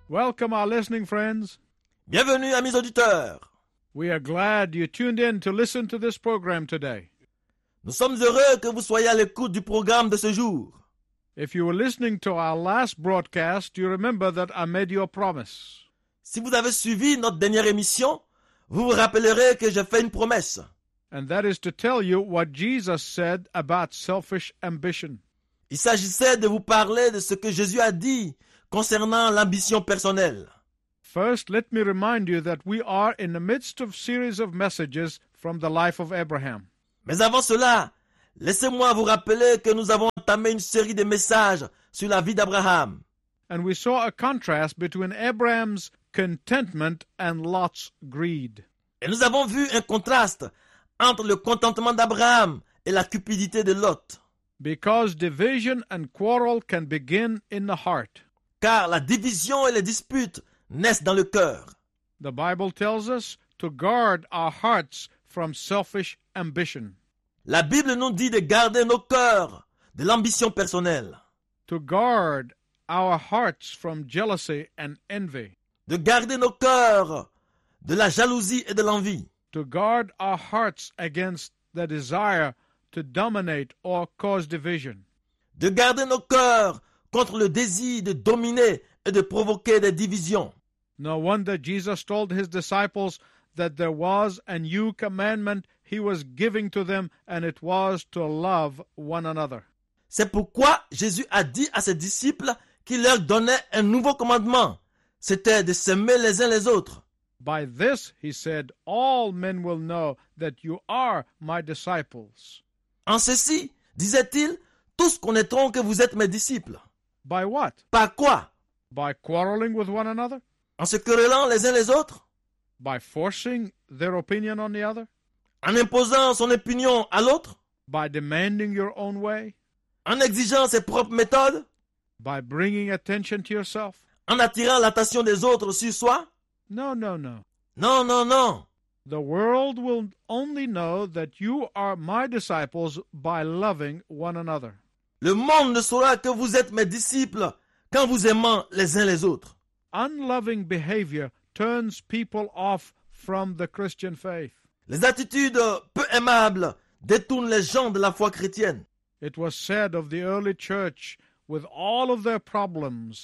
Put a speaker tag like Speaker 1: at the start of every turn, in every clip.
Speaker 1: Welcome, our listening friends.
Speaker 2: Bienvenue, amis auditeurs.
Speaker 1: We are glad you tuned in to listen to this program today.
Speaker 2: Nous sommes heureux que vous soyez à l'écoute du programme de ce jour.
Speaker 1: If you were listening to our last broadcast, you remember that I made you a promise.
Speaker 2: Si vous avez suivi notre dernière émission, vous vous rappellerez que j'ai fait une promesse.
Speaker 1: And that is to tell you what Jesus said about selfish ambition.
Speaker 2: Il s'agissait de vous parler de ce que Jésus a dit concernant l'ambition personnelle.
Speaker 1: First, let me remind you that we are in the midst of a series of messages from the life of Abraham.
Speaker 2: Mais avant cela, laissez-moi vous rappeler que nous avons entamé une série de messages sur la vie d'Abraham.
Speaker 1: And we saw a contrast between Abraham's contentment and Lot's greed.
Speaker 2: Et nous avons vu un contraste entre le contentement d'Abraham et la cupidité de Lot.
Speaker 1: Because division and quarrel can begin in the heart.
Speaker 2: Car la division et les disputes naissent dans le cœur.
Speaker 1: The Bible tells us to guard our hearts from selfish ambition.
Speaker 2: La Bible nous dit de garder nos cœurs de l'ambition personnelle.
Speaker 1: To guard our hearts from jealousy and envy.
Speaker 2: De garder nos cœurs de la jalousie et de l'envie.
Speaker 1: To guard our hearts against the desire to dominate or cause division.
Speaker 2: De garder nos cœurs contre le désir de dominer et de provoquer des divisions.
Speaker 1: No wonder Jesus told his disciples that there was a new commandment he was giving to them, and it was to love one another.
Speaker 2: C'est pourquoi Jésus a dit à ses disciples qu'il leur donnait un nouveau commandement. C'était de s'aimer les uns les autres.
Speaker 1: By this, he said, all men will know that you are my disciples.
Speaker 2: En ceci, disait-il, tous connaîtront que vous êtes mes disciples.
Speaker 1: By what?
Speaker 2: Par quoi?
Speaker 1: By quarreling with one another?
Speaker 2: En se querellant les uns les autres?
Speaker 1: By forcing their opinion on the other?
Speaker 2: En imposant son opinion à l'autre?
Speaker 1: By demanding your own way?
Speaker 2: En exigeant ses propres méthodes?
Speaker 1: By bringing attention to yourself?
Speaker 2: En attirant l'attention des autres sur soi?
Speaker 1: No, no, no.
Speaker 2: Non, non, non.
Speaker 1: The world will only know that you are my disciples by loving one another.
Speaker 2: Le monde ne saura que vous êtes mes disciples quand vous aimant les uns les autres.
Speaker 1: Unloving behavior turns people off from the Christian faith.
Speaker 2: Les attitudes peu aimables détournent les gens de la foi chrétienne.
Speaker 1: It was said of the early church, with all of their problems,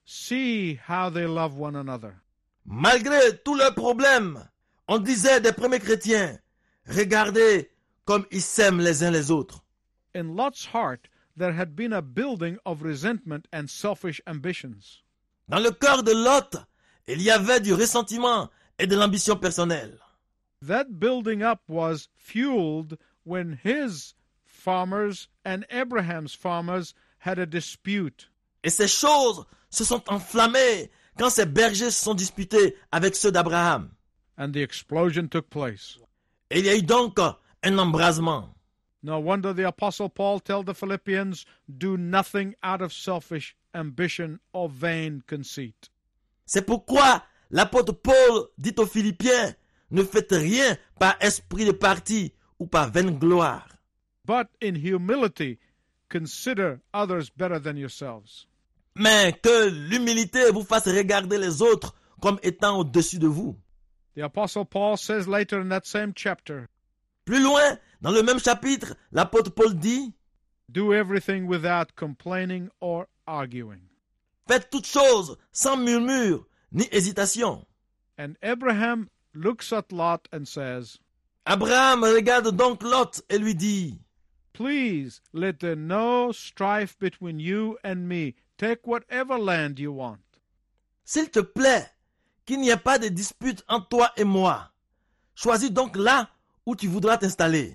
Speaker 1: see how they love one another.
Speaker 2: Malgré tous leurs problèmes, on disait des premiers chrétiens, regardez comme ils s'aiment les uns les autres.
Speaker 1: In Lot's heart, there had been a building of resentment and selfish ambitions.
Speaker 2: Dans le cœur de Lot, il y avait du ressentiment et de l'ambition personnelle.
Speaker 1: That building up was fueled when his farmers and Abraham's farmers had a dispute.
Speaker 2: Et ces choses se sont enflammées quand ces bergers se sont disputés avec ceux d'Abraham.
Speaker 1: And the explosion took place.
Speaker 2: Et il y a eu donc un embrasement.
Speaker 1: No wonder the Apostle Paul told the Philippians, do nothing out of selfish ambition or vain conceit.
Speaker 2: C'est pourquoi l'apôtre Paul dit aux Philippiens, ne faites rien par esprit de parti ou par vaine gloire.
Speaker 1: But in humility, consider others better than yourselves.
Speaker 2: Mais que l'humilité vous fasse regarder les autres comme étant au-dessus de vous.
Speaker 1: The Apostle Paul says later in that same chapter,
Speaker 2: Plus loin, dans le même chapitre, l'apôtre Paul dit,
Speaker 1: do everything without complaining or arguing.
Speaker 2: faites toutes choses sans murmure ni hésitation.
Speaker 1: And Abraham looks at Lot and says,
Speaker 2: Abraham regarde donc Lot et lui dit,
Speaker 1: please let there no strife between you and me. Take whatever land you want.
Speaker 2: s'il te plaît, qu'il n'y ait pas de dispute entre toi et moi. Choisis donc là où tu voudras t'installer.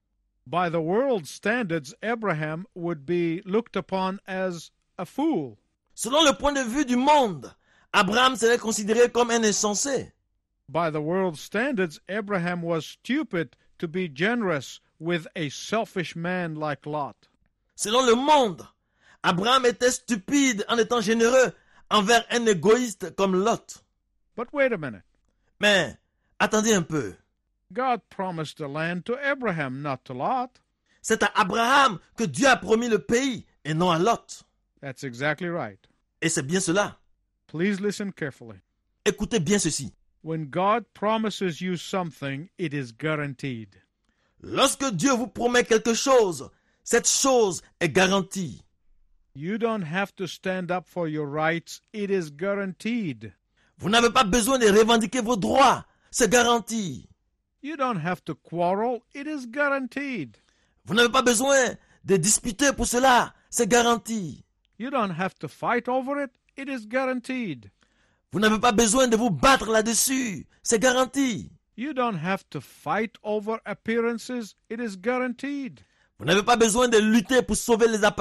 Speaker 1: By the world's standards, Abraham would be looked upon as a fool.
Speaker 2: Selon le point de vue du monde, Abraham serait considéré comme un insensé.
Speaker 1: By the world's standards, Abraham was stupid to be generous with a selfish man like Lot.
Speaker 2: Selon le monde, Abraham était stupide en étant généreux envers un égoïste comme Lot.
Speaker 1: But wait a minute.
Speaker 2: Mais attendez un peu.
Speaker 1: God promised the land to Abraham, not to Lot.
Speaker 2: C'est à Abraham que Dieu a promis le pays et non à Lot.
Speaker 1: That's exactly right.
Speaker 2: Et c'est bien cela.
Speaker 1: Please listen carefully.
Speaker 2: Écoutez bien ceci.
Speaker 1: When God promises you something, it is guaranteed.
Speaker 2: Lorsque Dieu vous promet quelque chose, cette chose est garantie.
Speaker 1: You don't have to stand up for your rights. It is guaranteed.
Speaker 2: Vous n'avez pas besoin de revendiquer vos droits. C'est garanti.
Speaker 1: You don't have to quarrel. It is guaranteed.
Speaker 2: Vous n'avez pas besoin de disputer pour cela. C'est garanti.
Speaker 1: You don't have to fight over it. It is guaranteed.
Speaker 2: Vous n'avez pas besoin de vous battre là-dessus. C'est garanti.
Speaker 1: You don't have to fight over appearances. It is guaranteed.
Speaker 2: Vous n'avez pas besoin de lutter pour sauver les apparences.